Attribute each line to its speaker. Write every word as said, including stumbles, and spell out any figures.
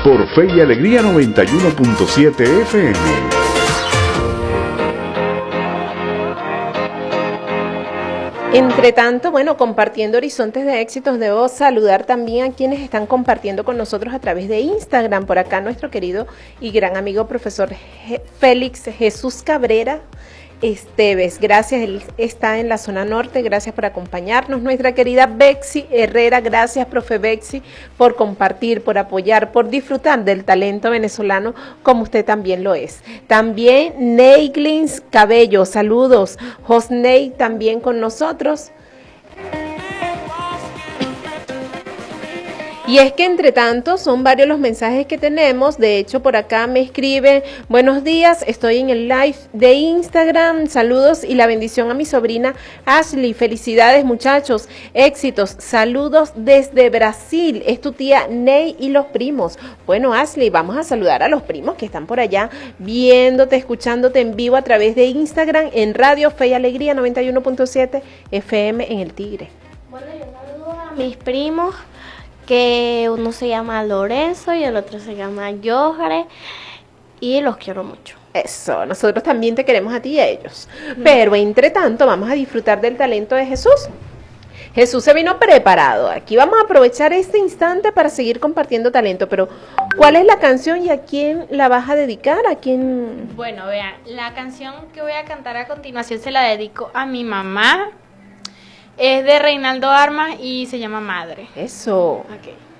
Speaker 1: por Fe y Alegría noventa y uno punto siete F M.
Speaker 2: Entre tanto, bueno, compartiendo horizontes de éxitos, debo saludar también a quienes están compartiendo con nosotros a través de Instagram. Por acá nuestro querido y gran amigo profesor Félix Jesús Cabrera Esteves, gracias, él está en la zona norte, gracias por acompañarnos. Nuestra querida Bexy Herrera, gracias profe Bexy por compartir, por apoyar, por disfrutar del talento venezolano como usted también lo es. También Neiglins Cabello, saludos. Josney también con nosotros. Y es que entre tanto son varios los mensajes que tenemos. De hecho, por acá me escriben: buenos días, estoy en el live de Instagram, saludos y la bendición a mi sobrina Ashley, felicidades muchachos, éxitos, saludos desde Brasil, es tu tía Ney y los primos. Bueno, Ashley, vamos a saludar a los primos que están por allá viéndote, escuchándote en vivo a través de Instagram en Radio Fe y Alegría noventa y uno punto siete F M en El Tigre.
Speaker 3: Bueno, yo saludo a mis primos, que uno se llama Lorenzo y el otro se llama Johare, y los quiero mucho.
Speaker 2: Eso, nosotros también te queremos a ti y a ellos. Mm. Pero entre tanto vamos a disfrutar del talento de Jesús. Jesús se vino preparado. Aquí vamos a aprovechar este instante para seguir compartiendo talento. Pero, ¿cuál es la canción y a quién la vas a dedicar? ¿A quién?
Speaker 4: Bueno, vean, la canción que voy a cantar a continuación se la dedico a mi mamá. Es de Reinaldo Armas y se llama Madre.
Speaker 2: Eso.
Speaker 4: Okay.